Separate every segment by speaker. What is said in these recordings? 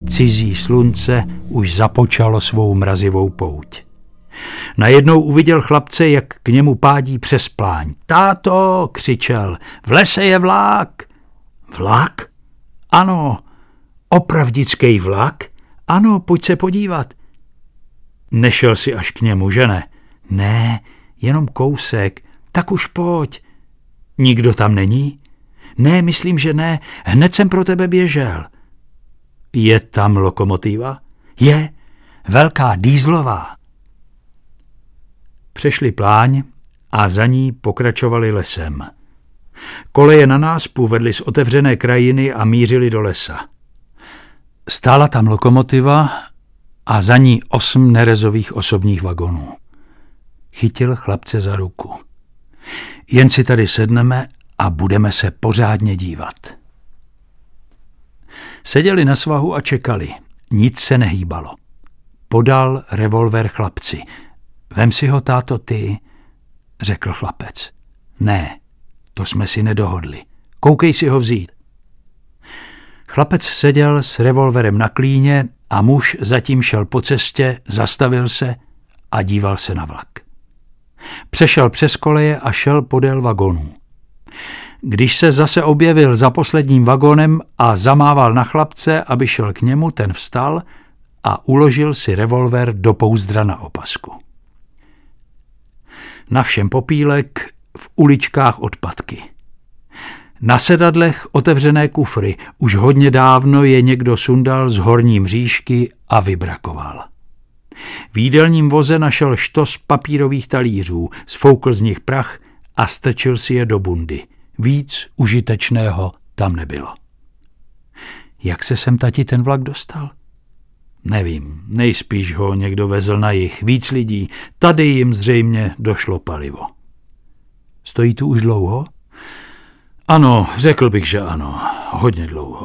Speaker 1: cizí slunce už započalo svou mrazivou pouť. Najednou uviděl chlapce, jak k němu pádí přes pláň. Táto, křičel, v lese je vlak. Vlak? Ano. Opravdický vlak? Ano, pojď se podívat. Nešel si až k němu, že ne? Ne, jenom kousek. Tak už pojď. Nikdo tam není? Ne, myslím, že ne. Hned jsem pro tebe běžel. Je tam lokomotiva? Je. Velká dýzlová. Přešli pláň a za ní pokračovali lesem. Koleje na náspu vedly z otevřené krajiny a mířily do lesa. Stála tam lokomotiva a za ní 8 nerezových osobních vagonů. Chytil chlapce za ruku. Jen si tady sedneme a budeme se pořádně dívat. Seděli na svahu a čekali. Nic se nehýbalo. Podal revolver chlapci. Vem si ho, táto, ty, řekl chlapec. Ne, to jsme si nedohodli. Koukej si ho vzít. Chlapec seděl s revolverem na klíně a muž zatím šel po cestě, zastavil se a díval se na vlak. Přešel přes koleje a šel podél vagonů. Když se zase objevil za posledním vagonem a zamával na chlapce, aby šel k němu, ten vstal a uložil si revolver do pouzdra na opasku. Na všem popílek, v uličkách odpadky. Na sedadlech otevřené kufry, už hodně dávno je někdo sundal z horní mřížky a vybrakoval. V jídelním voze našel štos papírových talířů, sfoukl z nich prach a strčil si je do bundy. Víc užitečného tam nebylo. Jak se sem, tati, ten vlak dostal? Nevím, nejspíš ho někdo vezl na jih, víc lidí, tady jim zřejmě došlo palivo. Stojí tu už dlouho? Ano, řekl bych, že ano, hodně dlouho.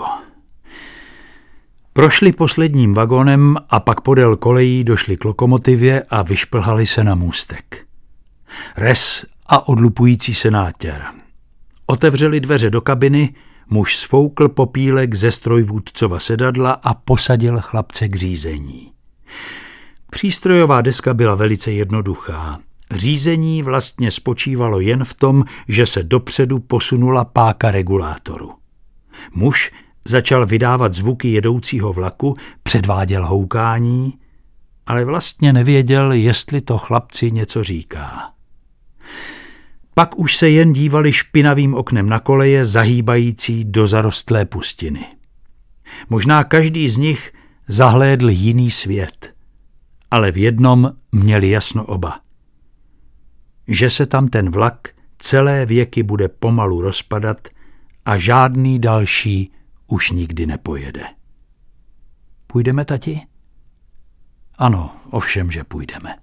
Speaker 1: Prošli posledním vagonem a pak podél kolejí došli k lokomotivě a vyšplhali se na můstek. Rez a odlupující se nátěr. Otevřeli dveře do kabiny, muž sfoukl popílek ze strojvůdcova sedadla a posadil chlapce k řízení. Přístrojová deska byla velice jednoduchá. Řízení vlastně spočívalo jen v tom, že se dopředu posunula páka regulátoru. Muž začal vydávat zvuky jedoucího vlaku, předváděl houkání, ale vlastně nevěděl, jestli to chlapci něco říká. Pak už se jen dívali špinavým oknem na koleje, zahýbající do zarostlé pustiny. Možná každý z nich zahlédl jiný svět, ale v jednom měli jasno oba. Že se tam ten vlak celé věky bude pomalu rozpadat a žádný další už nikdy nepojede. Půjdeme, tati? Ano, ovšem, že půjdeme.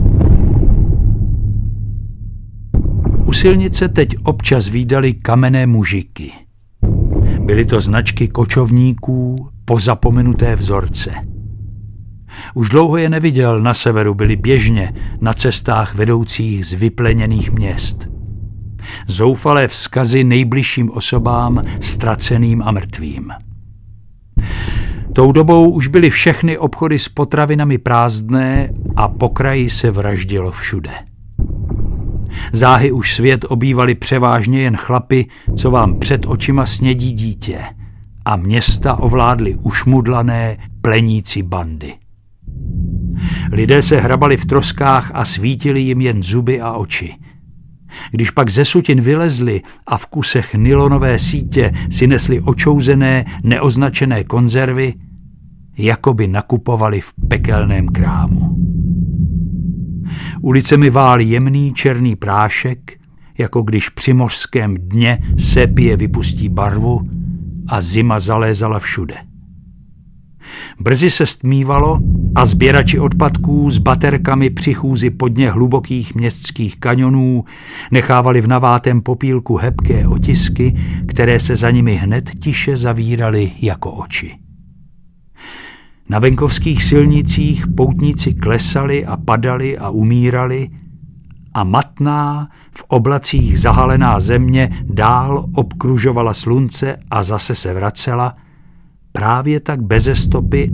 Speaker 1: U silnice teď občas vídali kamenné mužiky. Byly to značky kočovníků, pozapomenuté vzorce. Už dlouho je neviděl, na severu byli běžně na cestách vedoucích z vypleněných měst. Zoufalé vzkazy nejbližším osobám, ztraceným a mrtvým. Tou dobou už byly všechny obchody s potravinami prázdné a po kraji se vraždilo všude. Záhy už svět obývali převážně jen chlapi, co vám před očima snědí dítě, a města ovládly ušmudlané, plenící bandy. Lidé se hrabali v troskách a svítili jim jen zuby a oči. Když pak ze sutin vylezli a v kusech nylonové sítě si nesli očouzené, neoznačené konzervy, jako by nakupovali v pekelném krámu. Ulicemi vál jemný černý prášek, jako když při mořském dně sépie vypustí barvu a zima zalézala všude. Brzy se stmívalo a sběrači odpadků s baterkami při chůzi po dně hlubokých městských kaňonů nechávali v navátém popílku hebké otisky, které se za nimi hned tiše zavíraly jako oči. Na venkovských silnicích poutníci klesali a padali a umírali a matná, v oblacích zahalená země dál obkružovala slunce a zase se vracela, právě tak beze stopy